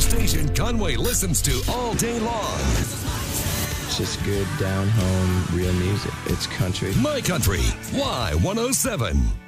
station Conway listens to all day long. It's just good, down-home, real music. It's country. My Country, Y107.